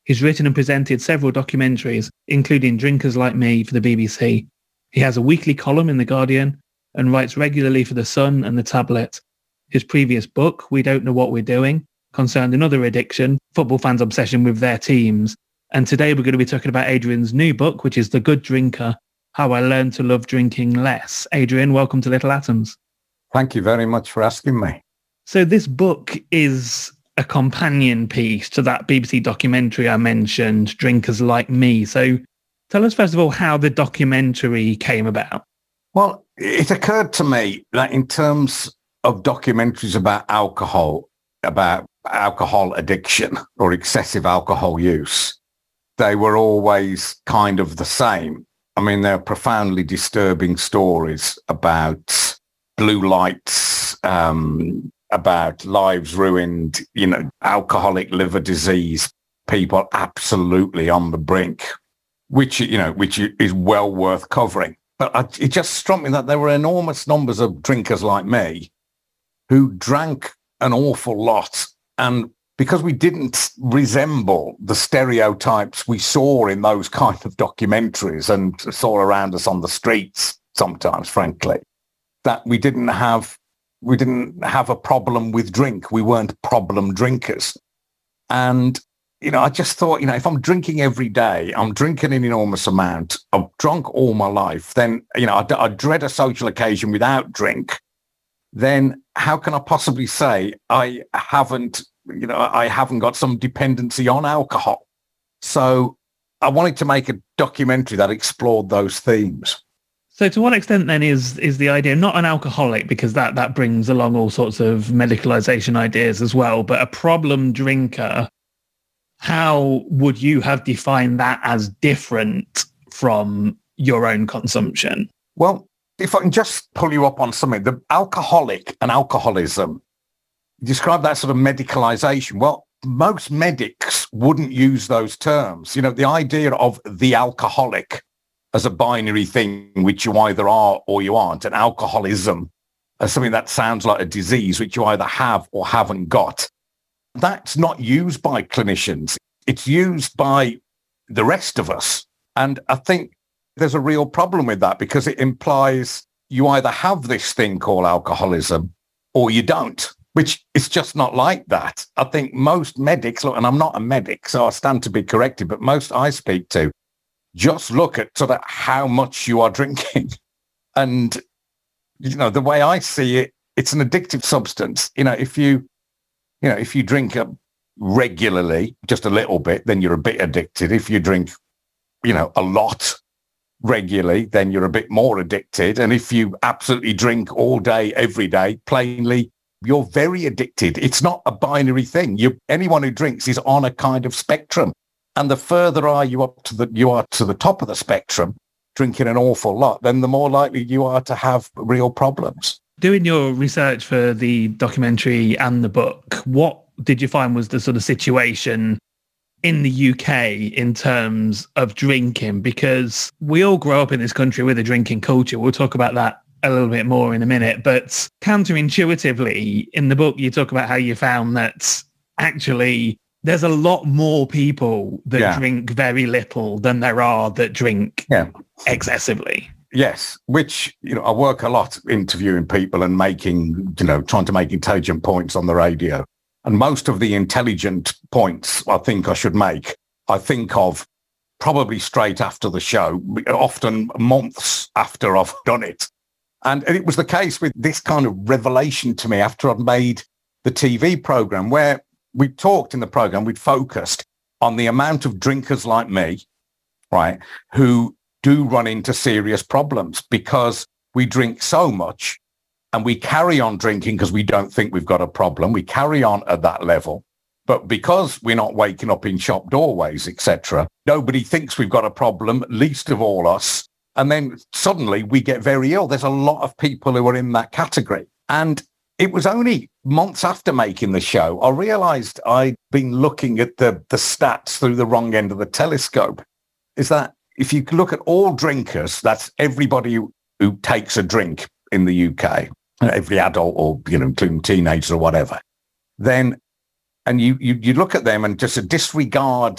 He's written and presented several documentaries, including Drinkers Like Me for the BBC. He has a weekly column in The Guardian and writes regularly for The Sun and The Tablet. His previous book, We Don't Know What We're Doing, concerned another addiction, football fans' obsession with their teams. And today we're going to be talking about Adrian's new book, which is The Good Drinker, How I Learned to Love Drinking Less. Adrian, welcome to Little Atoms. Thank you very much for asking me. So this book is a companion piece to that BBC documentary I mentioned, Drinkers Like Me. So tell us, first of all, how the documentary came about. Well, it occurred to me that in terms of documentaries about alcohol addiction or excessive alcohol use, they were always kind of the same. I mean, they're profoundly disturbing stories about blue lights, about lives ruined, alcoholic liver disease, people absolutely on the brink, which is well worth covering. But it just struck me that there were enormous numbers of drinkers like me who drank an awful lot. And because we didn't resemble the stereotypes we saw in those kind of documentaries and saw around us on the streets sometimes, frankly, that we didn't have a problem with drink. We weren't problem drinkers. And, I just thought, if I'm drinking every day, I'm drinking an enormous amount, I've drunk all my life, then, I dread a social occasion without drink. Then how can I possibly say I haven't got some dependency on alcohol? So I wanted to make a documentary that explored those themes. So to what extent then is the idea not an alcoholic, because that brings along all sorts of medicalization ideas as well, but a problem drinker? How would you have defined that as different from your own consumption? Well, if I can just pull you up on something, the alcoholic and alcoholism, describe that sort of medicalization. Well, most medics wouldn't use those terms. The idea of the alcoholic as a binary thing, which you either are or you aren't, and alcoholism as something that sounds like a disease, which you either have or haven't got. That's not used by clinicians. It's used by the rest of us. And I think there's a real problem with that, because it implies you either have this thing called alcoholism or you don't, which is just not like that. I think most medics, look, and I'm not a medic, so I stand to be corrected, but most I speak to just look at sort of how much you are drinking. And, the way I see it, it's an addictive substance. If you drink regularly, just a little bit, then you're a bit addicted. If you drink, a lot regularly, then you're a bit more addicted. And if you absolutely drink all day, every day, plainly, you're very addicted. It's not a binary thing. Anyone who drinks is on a kind of spectrum. And the further you are to the top of the spectrum, drinking an awful lot, then the more likely you are to have real problems. Doing your research for the documentary and the book, what did you find was the sort of situation in the UK in terms of drinking? Because we all grow up in this country with a drinking culture. We'll talk about that a little bit more in a minute. But counterintuitively, in the book, you talk about how you found that actually there's a lot more people that drink very little than there are that drink excessively. Yes, which, I work a lot interviewing people and trying to make intelligent points on the radio. And most of the intelligent points I think I should make, I think of probably straight after the show, often months after I've done it. And it was the case with this kind of revelation to me after I'd made the TV program, where we talked in the program, we'd focused on the amount of drinkers like me, right, who do run into serious problems because we drink so much and we carry on drinking because we don't think we've got a problem. We carry on at that level. But because we're not waking up in shop doorways, etc., nobody thinks we've got a problem, least of all us. And then suddenly we get very ill. There's a lot of people who are in that category. And it was only months after making the show, I realized I'd been looking at the stats through the wrong end of the telescope. Is that if you look at all drinkers, that's everybody who takes a drink in the UK, every adult or, including teenagers or whatever, then, and you look at them and just disregard